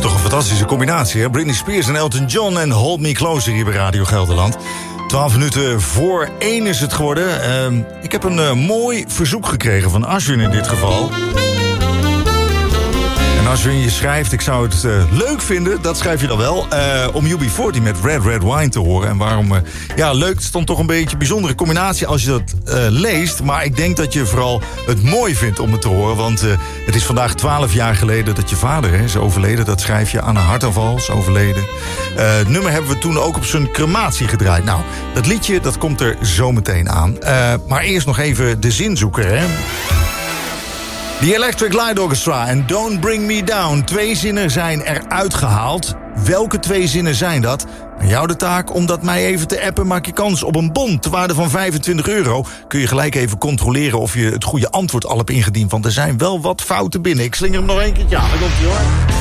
Toch een fantastische combinatie, hè? Britney Spears en Elton John en Hold Me Closer hier bij Radio Gelderland. 12 minuten voor 1 is het geworden. Ik heb een mooi verzoek gekregen van Ashwin in dit geval. En Ashwin, je schrijft, ik zou het leuk vinden, dat schrijf je dan wel, om UB40 met Red Red Wine te horen. En waarom, leuk, het stond toch een beetje een bijzondere combinatie als je dat leest. Maar ik denk dat je vooral het mooi vindt om het te horen. Want het is vandaag 12 jaar geleden dat je vader is overleden. Dat schrijf je, aan een hartaanval is overleden. Het nummer hebben we toen ook op zijn crematie gedraaid. Nou, dat liedje, dat komt er zo meteen aan. Maar eerst nog even de zinzoeker, hè. The Electric Light Orchestra en Don't Bring Me Down. 2 zinnen zijn eruit gehaald. Welke 2 zinnen zijn dat? Aan jou de taak om dat mij even te appen. Maak je kans op een bon ter waarde van €25. Kun je gelijk even controleren of je het goede antwoord al hebt ingediend. Want er zijn wel wat fouten binnen. Ik slinger hem nog 1 keertje aan. Daar komt hij, hoor.